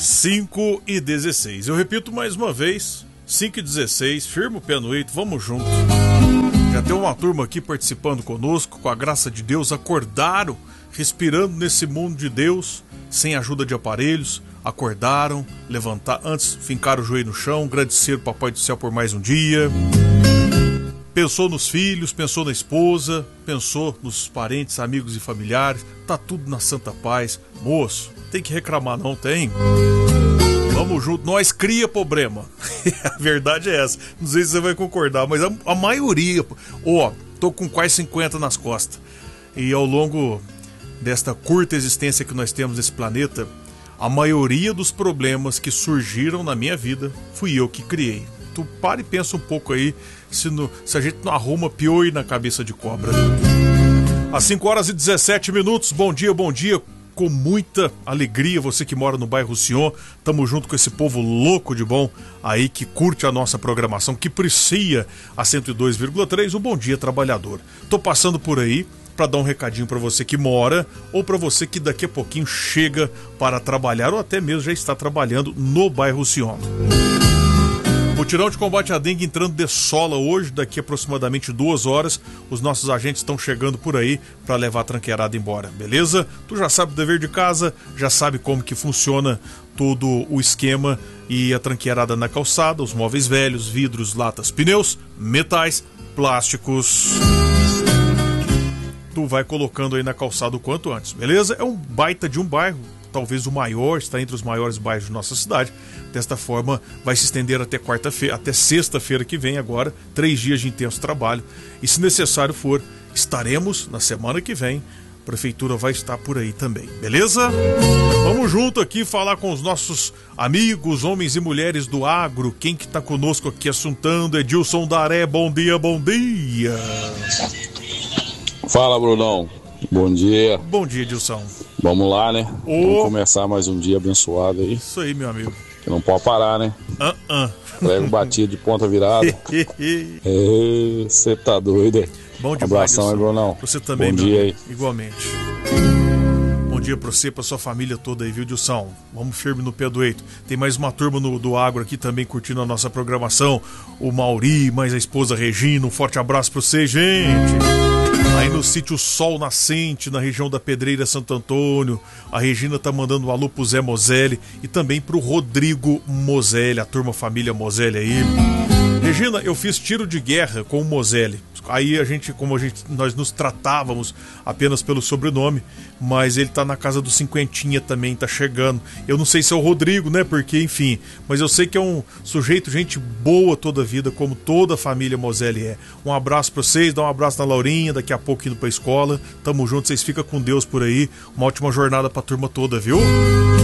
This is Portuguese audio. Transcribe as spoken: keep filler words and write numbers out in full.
cinco e dezesseis. Eu repito mais uma vez, cinco e dezesseis, firma o pé no eito, vamos junto. Já tem uma turma aqui participando conosco, com a graça de Deus, acordaram, respirando nesse mundo de Deus, sem ajuda de aparelhos, acordaram, levantaram, antes fincaram o joelho no chão, agradeceram o Papai do Céu por mais um dia. Pensou nos filhos, pensou na esposa, pensou nos parentes, amigos e familiares, tá tudo na santa paz. Moço, tem que reclamar não, tem? Vamos junto, nós cria problema. A verdade é essa, não sei se você vai concordar, mas a, a maioria, ó, oh, tô com quase cinquenta nas costas. E ao longo desta curta existência que nós temos nesse planeta, a maioria dos problemas que surgiram na minha vida, fui eu que criei. Tu para e pensa um pouco aí se, no, se a gente não arruma pior na cabeça de cobra. Às cinco horas e dezessete minutos, bom dia, bom dia. Com muita alegria, você que mora no bairro Sion, tamo junto com esse povo louco de bom aí que curte a nossa programação, que precia a cento e dois vírgula três, o Bom Dia Trabalhador. Tô passando por aí para dar um recadinho para você que mora ou para você que daqui a pouquinho chega para trabalhar ou até mesmo já está trabalhando no bairro Sion. Mutirão de combate à dengue entrando de sola hoje, daqui a aproximadamente duas horas. Os nossos agentes estão chegando por aí para levar a tranqueirada embora, beleza? Tu já sabe o dever de casa, já sabe como que funciona todo o esquema e a tranqueirada na calçada, os móveis velhos, vidros, latas, pneus, metais, plásticos. Tu vai colocando aí na calçada o quanto antes, beleza? É um baita de um bairro, talvez o maior, está entre os maiores bairros de nossa cidade. Desta forma, vai se estender até quarta-feira, até sexta-feira que vem agora, três dias de intenso trabalho. E se necessário for, estaremos na semana que vem. A prefeitura vai estar por aí também, beleza? Vamos junto aqui falar com os nossos amigos, homens e mulheres do agro. Quem que está conosco aqui assuntando? Edilson Daré, bom dia, bom dia. Fala, Brunão. Bom dia. Bom dia, Edilson. Vamos lá, né? Oh. Vamos começar mais um dia abençoado aí. Isso aí, meu amigo. Que não pode parar, né? Uh-uh. Prego batido de ponta virada. Você tá doido, hein? Bom demais, um abração aí, Brunão. Você também, bom meu dia amigo. Aí. Igualmente. Bom dia pra você, pra sua família toda aí, viu, Dilson? Vamos firme no pé do eito. Tem mais uma turma no, do agro aqui também curtindo a nossa programação. O Mauri, mais a esposa Regina. Um forte abraço pra você, gente. Aí no sítio Sol Nascente, na região da Pedreira Santo Antônio, a Regina tá mandando um alô pro Zé Moselli e também pro Rodrigo Moselli, a turma família Moselli aí. Regina, eu fiz tiro de guerra com o Moselli. Aí a gente, como a gente, nós nos tratávamos apenas pelo sobrenome, mas ele tá na casa do cinquentinha também, tá chegando. Eu não sei se é o Rodrigo, né, porque enfim, mas eu sei que é um sujeito, gente boa toda a vida, como toda a família Moselli é. Um abraço pra vocês, dá um abraço na Laurinha, daqui a pouco indo pra escola. Tamo junto, vocês ficam com Deus por aí. Uma ótima jornada pra turma toda, viu?